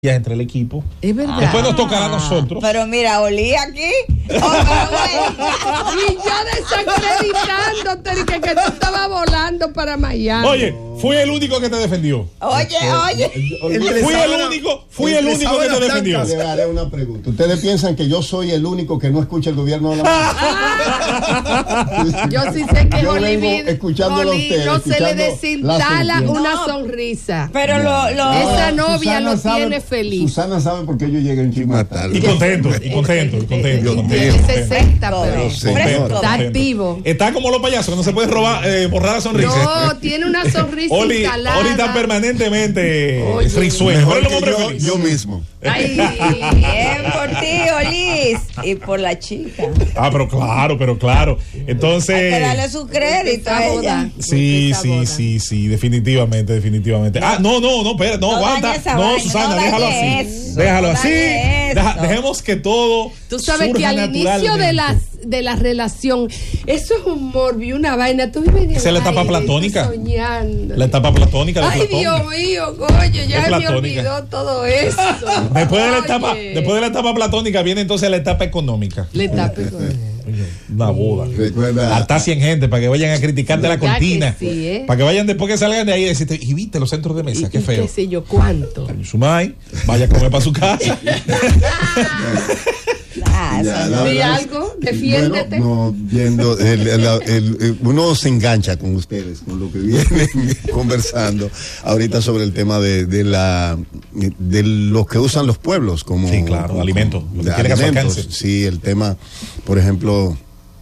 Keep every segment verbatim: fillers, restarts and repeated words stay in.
entre el equipo. Es verdad. Después nos tocará a nosotros. Pero mira, olí aquí. Oh, y yo desacreditándote que, que tú estabas volando para Miami. Oye, fui el único que te defendió. Oye, oye. Fui el único, fui el único que te defendió. Le haré una pregunta. ¿Ustedes piensan que yo soy el único que no escucha el gobierno de la ah, Yo sí sé que Olivia, escuchándolo ustedes, no se le desinstala una no, sonrisa. Pero lo, lo, esa novia Susana lo sabe, tiene feliz. Susana sabe por qué yo llegué en Chima tarde. Y contento, y contento, y contento. Tiene sesenta, pero está activo. Está como los payasos, que no se puede robar, eh, borrar la sonrisa. No, tiene una sonrisa Oli, instalada. ahorita permanentemente Oye, risueño. Mejor que yo, yo mismo. Ay, bien por ti, Olis. Y por la chica. Ah, pero claro, pero claro. Entonces. Hay que darle su crédito a ella. Sí, sí, sí, sí, definitivamente, definitivamente. Ah, no, no, no, espera, no, no aguanta. No, vaina, Susana, no déjalo así. Eso, déjalo no así. Deja, dejemos que todo. Tú sabes surja que al inicio de la, de la relación, eso es un morbi, una vaina. Tú vives en Esa es la etapa platónica. Soñando. La etapa platónica de Ay, Platón. Dios mío, coño, ya Es me platónica. olvidó todo eso. Después de, la Oye. etapa, después de la etapa platónica viene entonces la etapa económica. La etapa económica. Una boda. Recuerda. Hasta cien gente para que vayan a criticarte la ¿Verdad cortina. que sí, eh? Para que vayan después que salgan de ahí y decirte, y viste los centros de mesa, Y- qué y feo. qué sé yo cuánto. Sumay, vaya a comer para su casa. Ah, Ya, eso la no. Di verdad- algo, defiéndete. Bueno, no, viendo el- el- el- el- uno se engancha con ustedes, con lo que vienen conversando ahorita sobre el tema de, de la de lo que usan los pueblos como Sí, claro, como- alimentos, lo que de tienen a su alimentos. alcance. Sí, el tema, por ejemplo,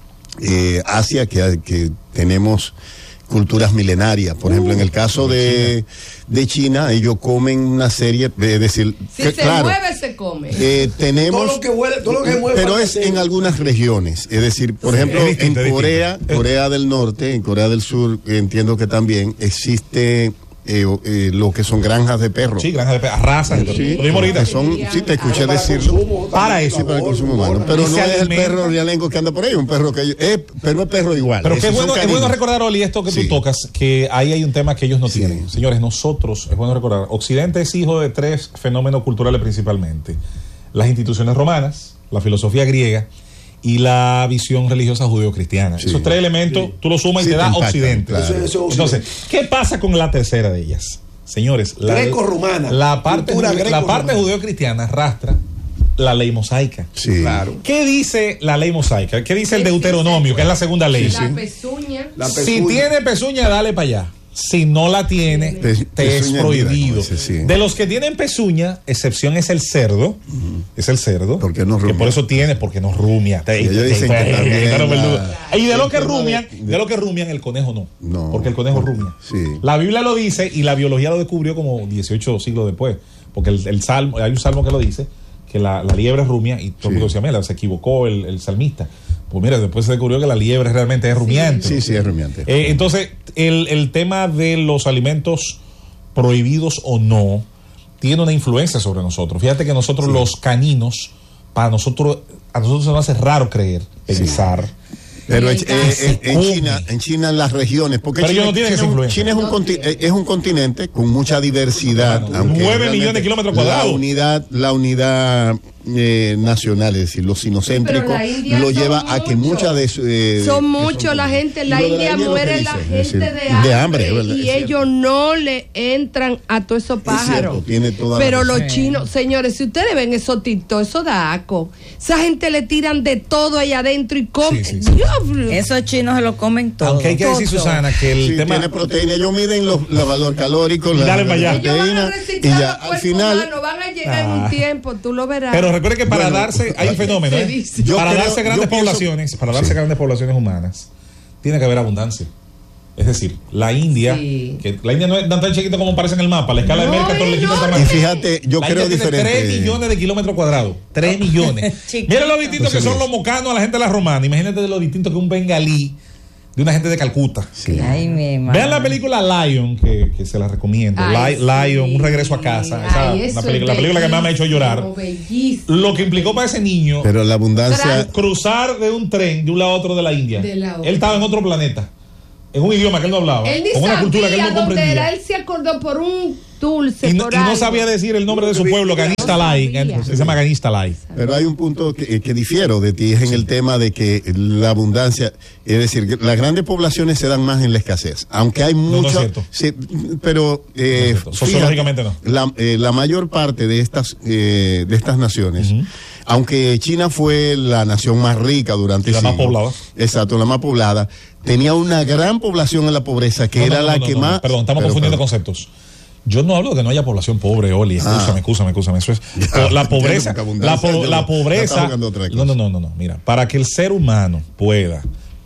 eh, Asia, que, que tenemos culturas milenarias. Por ejemplo, en el caso de, de China, ellos comen una serie, de, es decir, Si que, se claro, mueve, se come. eh, tenemos, Todo lo que huele, todo lo que mueve pero para es hacer. en algunas regiones. Es decir, por Sí, ejemplo, es distinto, en es Corea, distinto. Corea del Norte, en Corea del Sur, eh, entiendo que también existe eh, eh, lo que son granjas de perros. Sí, granja de pe- razas. Sí, Lo mismo ahorita. que son, sí, te escuché Para decirlo. consumo, Para también, eso, Sí, para el labor, consumo humano. labor. Pero Y no se es el alimenta. perro realengo que anda por ahí, un perro que ellos, eh, pero es perro igual. Pero que esos es son bueno, es bueno caninos. recordar, Oli, esto que Sí. tú tocas, que ahí hay un tema que ellos no Sí. tienen. Señores, nosotros, es bueno recordar, Occidente es hijo de tres fenómenos culturales principalmente. Las instituciones romanas, la filosofía griega y la visión religiosa judeocristiana. Sí. Esos tres elementos, tú los sumas y Sí, te te da impactan, Occidente. claro. Eso- eso es Occidente. Entonces, ¿qué pasa con la tercera de ellas? Señores, la, Greco-romana. la parte, Cultura jude- la greco-romana. parte judeocristiana arrastra la ley mosaica. Sí. Claro. ¿Qué dice la ley mosaica? ¿Qué dice el Sí, sí, Deuteronomio, sí. que es la segunda ley? La pezuña. La Si pezuña. tiene pezuña, dale para allá. Si no la tiene, Pe- te es pezuña, prohibido. mira, sí, sí. De los que tienen pezuña, excepción es el cerdo. Es el cerdo. Porque no Que rumia. por eso tiene, porque no rumia. Te- ellos te- dicen te- que te- también quitaron el la- dudo. Y de lo el que tema rumian, de- de lo que rumian, el conejo no. No. Porque el conejo rumia. Sí. La Biblia lo dice y la biología lo descubrió como dieciocho siglos después. Porque el, el salmo, hay un salmo que lo dice, que la, la liebre rumia, y todo el Sí. mundo decía, mira, se equivocó el, el salmista. Pues mira, después se descubrió que la liebre realmente es rumiante. Sí, sí, es rumiante. Eh, entonces, el, el tema de los alimentos prohibidos o no tiene una influencia sobre nosotros. Fíjate que nosotros Sí. los caninos, para nosotros, a nosotros se nos hace raro creer, pensar. Pero Sí, eh, eh, en, come. China, en China, en las regiones, porque Pero China, ellos no tienen China esa es un- influencia. China es un, No conti- tienen. eh, es un continente con mucha diversidad. Bueno, aunque nueve realmente millones de kilómetros La cuadrados. unidad, la unidad eh, nacional, es decir, lo sinocéntrico, Pero la India lo son lleva a que muchos. muchas de su- eh, Son de- muchos la gente, en la Y lo de India es lo que muere dice, la es gente decir, de hambre, de hambre, ¿verdad? y Es cierto. ellos no le entran a todos esos pájaros. cierto, tiene toda la Pero razón. los chinos, señores, si ustedes ven esos TikTok, eso da asco. Esa gente le tiran de todo ahí adentro y comen. Sí, sí, sí. Dios, Esos chinos se lo comen todo. Aunque hay que decir, Todo. Susana, que el Sí, tema... tiene proteína, ellos miden los, los valor calórico, Y la, dale la para allá. ellos van a proteína, y reciclar ya los al cuerpos final humanos, van a llegar en Ah. un tiempo, tú lo verás. Pero recuerde que para Bueno, darse, hay un fenómeno, se ¿eh? dice. Yo para creo- darse grandes yo pienso- poblaciones, para darse Sí. grandes poblaciones humanas, tiene que haber abundancia. Es decir, la India, Sí. que la India no es tan, tan chiquita como parece en el mapa, la escala No, de Mercator le quita el enorme. tamaño. y fíjate, yo La creo India tiene diferente. tres millones de kilómetros cuadrados. tres millones. Chiquito. Mira lo distinto que Entonces, son los mocanos a la gente de la romana. Imagínate de lo distinto que un bengalí de una gente de Calcuta. Sí. Ay, mi madre. Vean la película Lion, que, que se la recomiendo. Ay, Li- Lion, sí. Un regreso a casa. Esa, Ay, una eso película, la es película que más me ha hecho llorar. bellísimo, bellísimo. Lo que implicó para ese niño Pero la abundancia, cruzar de un tren de un lado a otro de la India. De la otra. Él estaba en otro planeta. en un idioma que él no hablaba, Él ni con una cultura que él sabía no dónde era. comprendía. Él se acordó por un dulce. Y no, por y no algo. sabía decir el nombre de su pueblo, Ganistalay, sabía. que se llama Ganistalay. Pero hay un punto que, que difiero de ti, es en el tema de que la abundancia, es decir, que las grandes poblaciones se dan más en la escasez, aunque hay no es mucho, cierto. sí, pero eh, No es cierto. Sociológicamente fíjate, la, eh, la mayor parte de estas eh, de estas naciones, uh-huh. aunque China fue la nación más rica durante y la siglos, más poblada, exacto, la más poblada, tenía una gran población en la pobreza que no, no, era no, la no, que no, más. no. Perdón, estamos pero, confundiendo perdón. conceptos. Yo no hablo de que no haya población pobre, Oli. Escúchame, Ah. escúchame, escúchame. Eso es Ya, la pobreza. entiendo, La, po- yo la no- pobreza. no estaba otra cosa. No, no, no, no, no. Mira, para que el ser humano pueda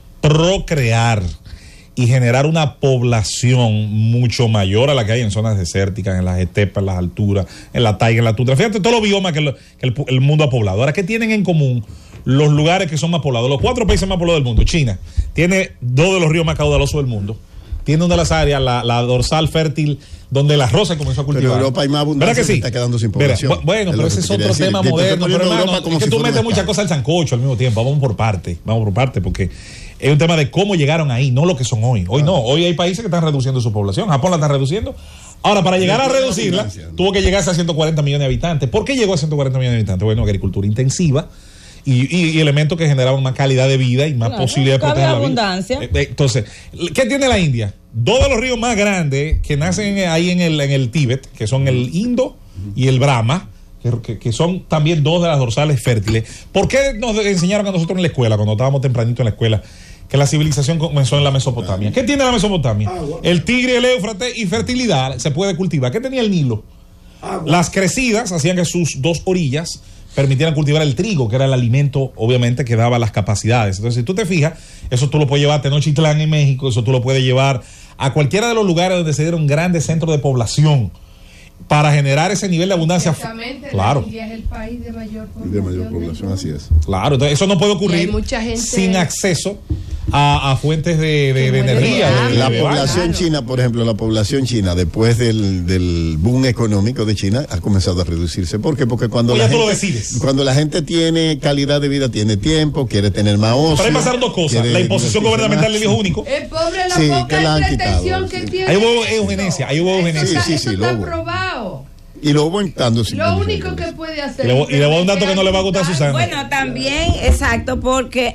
procrear y generar una población mucho mayor a la que hay en zonas desérticas, en las estepas, en las alturas, en la taiga, en la tundra. Fíjate todos los biomas que, lo- que el, el mundo ha poblado. Ahora, ¿qué tienen en común los lugares que son más poblados? Los cuatro países más poblados del mundo. China tiene dos de los ríos más caudalosos del mundo. Tiene una de las áreas, la, la dorsal fértil, donde la rosa comenzó a cultivar. Pero Europa hay más abundancia, ¿Verdad que sí? se está quedando sin Mira, población. bu- bueno, Es pero lo ese que es te otro quería decir. tema Te estoy moderno. poniendo Pero Europa hermano, como es que si tú fuera metes una muchas escala. cosas al sancocho al mismo tiempo. Vamos por parte, vamos por parte, porque es un tema de cómo llegaron ahí, no lo que son hoy. Hoy no, hoy hay países que están reduciendo su población. Japón la está reduciendo. Ahora, para llegar a reducirla, tuvo que llegarse a ciento cuarenta millones de habitantes. ¿Por qué llegó a ciento cuarenta millones de habitantes? Bueno, agricultura intensiva. Y, y, y elementos que generaban más calidad de vida y más Claro, posibilidad de cabe proteger la abundancia. vida. Eh, Entonces, ¿qué tiene la India? Dos de los ríos más grandes que nacen ahí en el, en el Tíbet, que son el Indo y el Brahma, que, que, que son también dos de las dorsales fértiles. ¿Por qué nos enseñaron a nosotros en la escuela, cuando estábamos tempranito en la escuela, que la civilización comenzó en la Mesopotamia? ¿Qué tiene la Mesopotamia? El Tigre, el Éufrates y fertilidad se puede cultivar. ¿Qué tenía el Nilo? Las crecidas hacían que sus dos orillas permitieran cultivar el trigo, que era el alimento, obviamente, que daba las capacidades. Entonces, si tú te fijas, eso tú lo puedes llevar a Tenochtitlán en México, eso tú lo puedes llevar a cualquiera de los lugares donde se dieron grandes centros de población para generar ese nivel de abundancia. Exactamente, Claro. la India es el país de mayor población. De mayor población, así es. Claro, entonces eso no puede Y ocurrir hay mucha gente- sin acceso a, a fuentes de, de- de muere de energía. de- hambre. de- La de- población claro. china, por ejemplo, la población china, después del, del boom económico de China, ha comenzado a reducirse. ¿Por qué? Porque cuando, O la ya tú lo gente, decides. cuando la gente tiene calidad de vida, tiene tiempo, quiere tener más ocio. Pero ahí pasaron dos cosas. quiere La imposición divertirse gubernamental más. del hijo único. El pobre, la Sí, poca que la han entretención quitado, que sí. tiene. Ahí hubo eso. eugenesia, ahí hubo Eso eugenesia. está- Sí, sí, eso sí, está lo hubo. probado. Y luego en tanto Lo único que puede hacer. Y le voy- y le voy a dar un dato que no le va a gustar a Susana. Bueno, también, exacto, porque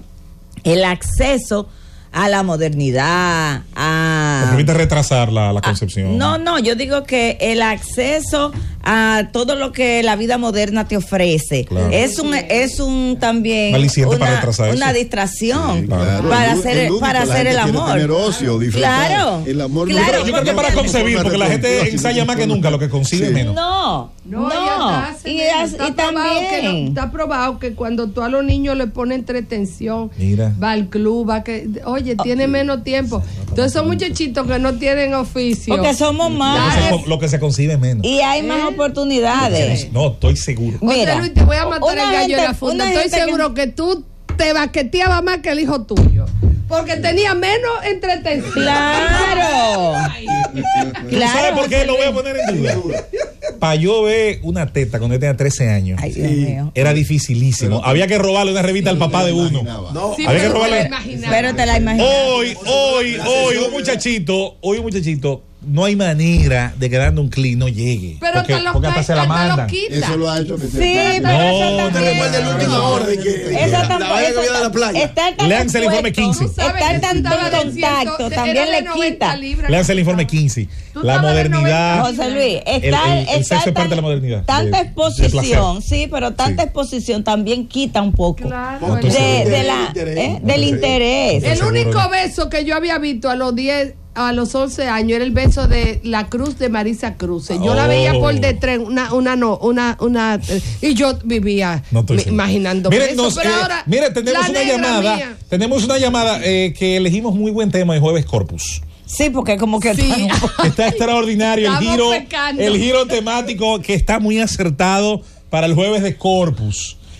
el acceso a la modernidad, a... Te permite retrasar la, la concepción. No, no, yo digo que el acceso a todo lo que la vida moderna te ofrece Claro. es un es un también Un aliciente para una, retrasar una eso. distracción Sí, claro. para Es hacer lúdico, para la hacer gente el quiere amor. tener ocio, disfrutar. Claro. El amor no- Claro, Yo creo que porque- para concebir, porque la gente Sí, ensaya más que nunca, lo que concibe sí. menos. No, No, no, ya está, y, señor, as- está y probado que no- también está probado que cuando tú a los niños le pones entretención, Mira. va al club, va que, oye, tiene menos tiempo. Entonces son muchachitos que no tienen oficio. porque somos Lo que más se- Lo que se concibe menos. y hay más ¿Eh? oportunidades. No, estoy seguro. José Mira, Luis, te voy a matar una el gallo gente- en la funda. una Estoy gente que- seguro que... tú te baqueteabas más que el hijo tuyo. Porque tenía menos entretención. Claro. ¿Tú Claro, ¿Sabes por qué José lo voy a Luis. poner en duda? Para yo ver una teta cuando yo tenía trece años, Ay, Dios mío. era dificilísimo. Había que robarle una revista al papá de uno. No, Sí, Había que pero te robarle- lo imaginaba. Pero te la imaginas. Hoy, hoy, hoy, un muchachito, hoy un muchachito, no hay manera de que dando un clic no llegue. Pero porque, te lo, porque hasta se la te lo mandan. quita. eso lo ha hecho. Sí, pero No, eso no, también. Después del último orden que Eso la tampoco. vaina que eso viene de la playa. Estar tan Léanse el informe expuesto, quince. Tú sabes Estar que tanto estaba en de contacto ciento- también era de le noventa quita. libras. Léanse el informe quince. Tú La estabas de modernidad. noventa. José Luis, estar, el- el sexo estar es parte de la modernidad, Tanta de- de exposición, placer. sí, pero tanta Sí. exposición también quita un poco Claro, Entonces- de, el- de la, interés. eh, del interés. El Seguro único no. beso que yo había visto a los diez, a los once años era el beso de la cruz de Marisa Cruz. Yo la Oh. veía por detrás, una, una no, una, una, eh, y yo vivía No estoy mi- seguro. imaginando Miren, eso. nos- Pero eh, ahora, mire, tenemos la una negra llamada. mía. Tenemos una llamada eh, que elegimos muy buen tema de Jueves Corpus. Sí, porque como que Sí. Está extraordinario el Estamos giro, pecando. el giro temático que está muy acertado para el Jueves de Corpus.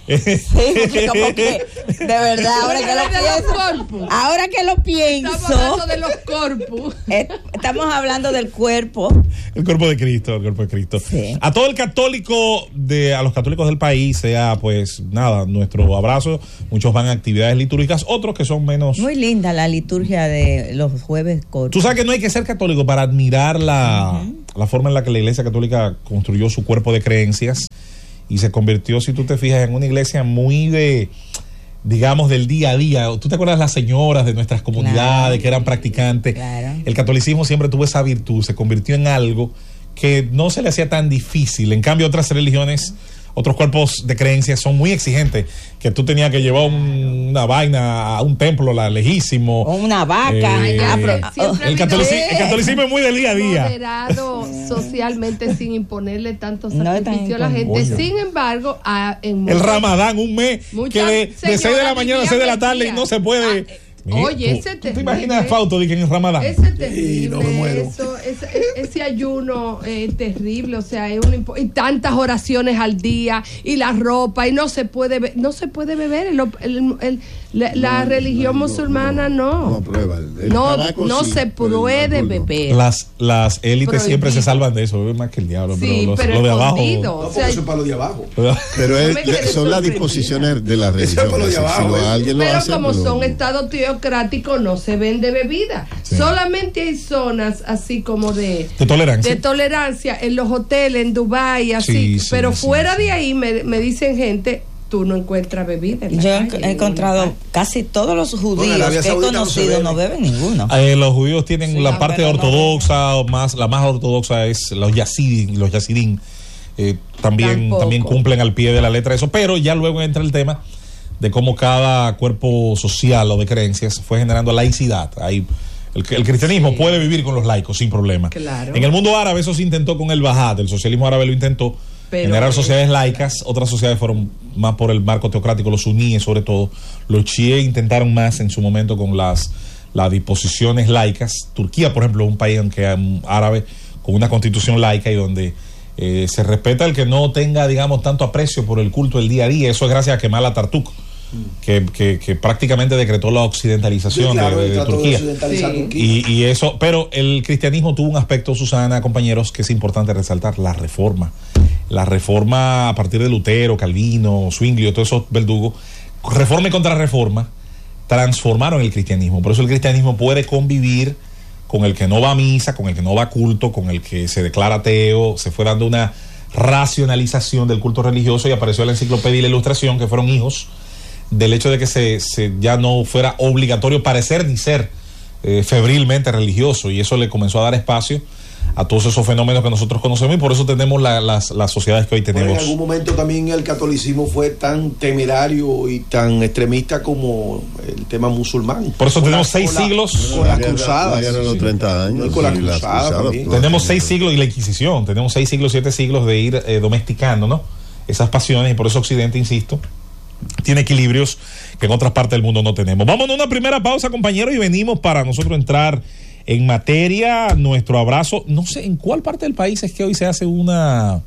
Sí, como que, de verdad, ahora que lo De los pienso, corpus. ahora que lo pienso, Estamos hablando de los corpus. eh, estamos hablando del cuerpo. El cuerpo de Cristo, el cuerpo de Cristo. Sí. A todo el católico, de, a los católicos del país, sea pues nada, nuestro abrazo. Muchos van a actividades litúrgicas, otros que son menos. Muy linda la liturgia de los jueves cortos. Tú sabes que no hay que ser católico para admirar la, uh-huh. la forma en la que la Iglesia Católica construyó su cuerpo de creencias y se convirtió, si tú te fijas, en una iglesia muy de, digamos, del día a día. ¿Tú te acuerdas de las señoras de nuestras comunidades, claro, que eran practicantes? Claro. El catolicismo siempre tuvo esa virtud, se convirtió en algo que no se le hacía tan difícil. En cambio, otras religiones, otros cuerpos de creencias son muy exigentes, que tú tenías que llevar un, una vaina a un templo la, lejísimo. O una vaca. Eh, Ya, pero el, catolicismo, el catolicismo es muy del día a día. Moderado socialmente sin imponerle tanto No sacrificio tan a la gente. Coño. Sin embargo, a, en El muchos- Ramadán, un mes muchas que de, de seis de la señoras mañana a vivían seis de la de tarde día. y no se puede. Ah, Mira, oye, tú- ese ¿tú te terrible. imaginas, Fausto, de que en Ramadán? Ese es terrible, Sí, no me muero. eso, ese, ese ayuno es terrible, o sea, es un impo- y tantas oraciones al día y la ropa y no se puede be- no se puede beber el, el- el- la, la No, religión no, musulmana no, no no prueba, el- el no, tabaco no sí, se pero el puede alcohol no. beber. Las, las élites Prohibido. siempre se salvan de eso, beben más que el diablo, Sí, pero, los, pero lo de abajo. escondido. No, O porque sea, eso es para los de abajo. Pero es- me quedé son las sorprendida. disposiciones de la Eso es religión. por lo de Si abajo, lo- ¿eh? alguien lo Pero hace, como pero- son estados teocráticos no se vende bebida. Sí. Solamente hay zonas así como de De tolerancia. de tolerancia en los hoteles, en Dubái, así. Sí, sí, pero sí, fuera sí. de ahí me, me dicen gente, tú no encuentras bebida. En la Yo he, calle, he en encontrado ninguna casi todos los Bueno, en judíos Arabia que he Saudita no se conocido bebe. no beben ninguno. Eh, los judíos tienen Sí, la no, parte pero no ortodoxa, o más, la más ortodoxa es los yazidín, los yazidín eh, también, Tampoco. también cumplen al pie de la letra eso, pero ya luego entra el tema de cómo cada cuerpo social o de creencias fue generando laicidad. Hay, el, el cristianismo Sí. puede vivir con los laicos sin problema. Claro. En el mundo árabe eso se intentó con el Bajat, el socialismo árabe lo intentó, Pero, generar eh, sociedades laicas, otras sociedades fueron más por el marco teocrático, los suníes sobre todo, los chiíes intentaron más en su momento con las, las disposiciones laicas. Turquía, por ejemplo, es un país aunque um, árabe con una constitución laica y donde eh, se respeta el que no tenga, digamos, tanto aprecio por el culto del día a día. Eso es gracias a Kemal Atatürk, que, que, que prácticamente decretó la occidentalización Sí, claro, de, él de trató de Turquía. occidentalizar Sí. Turquía. Y, y eso, pero el cristianismo tuvo un aspecto, Susana, compañeros, que es importante resaltar, la reforma. La reforma a partir de Lutero, Calvino, Zwinglio, todos esos verdugos, reforma y contrarreforma, transformaron el cristianismo. Por eso el cristianismo puede convivir con el que no va a misa, con el que no va a culto, con el que se declara ateo. Se fue dando una racionalización del culto religioso y apareció la enciclopedia y la ilustración, que fueron hijos del hecho de que se, se ya no fuera obligatorio parecer ni ser eh, febrilmente religioso, y eso le comenzó a dar espacio a todos esos fenómenos que nosotros conocemos, y por eso tenemos la, las, las sociedades que hoy Bueno, tenemos. en algún momento también el catolicismo fue tan temerario y tan extremista como el tema musulmán. Por eso Con tenemos la- seis con la- siglos. Con las La guerra- cruzadas. la guerra de los Sí. treinta años, Y con las sí, las cruzadas cruzadas, también. pues. Tenemos seis siglos y la Inquisición, tenemos seis siglos, siete siglos de ir eh, domesticando, ¿no? Esas pasiones, y por eso Occidente, insisto, tiene equilibrios que en otras partes del mundo no tenemos. Vamos a una primera pausa, compañeros, y venimos para nosotros entrar en materia. Nuestro abrazo, no sé en cuál parte del país es que hoy se hace una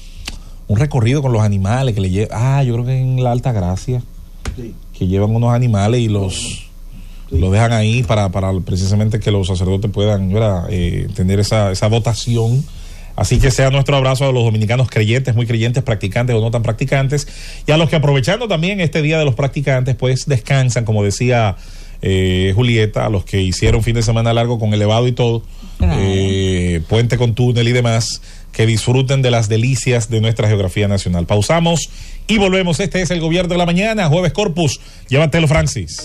un recorrido con los animales que le llevan. Ah, yo creo que en la Alta Gracia, Sí. que llevan unos animales y los Sí. los dejan ahí para, para precisamente que los sacerdotes puedan, ¿verdad? Eh, tener esa, esa votación. Así que sea nuestro abrazo a los dominicanos creyentes, muy creyentes, practicantes o no tan practicantes, y a los que, aprovechando también este día de los practicantes, pues descansan, como decía eh, Julieta, a los que hicieron fin de semana largo con elevado y todo, Claro. eh, puente con túnel y demás, que disfruten de las delicias de nuestra geografía nacional. Pausamos y volvemos. Este es el Gobierno de la Mañana, Jueves Corpus. Llévatelo, Francis.